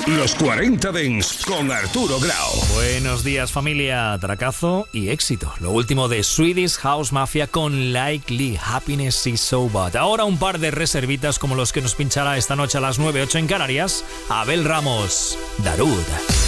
Los 40 Dents con Arturo Grau. Buenos días, familia. Atracazo y éxito. Lo último de Swedish House Mafia con Likely Happiness is So Bad. Ahora un par de reservitas como los que nos pinchará esta noche a las 9:08 en Canarias. Abel Ramos, Darude.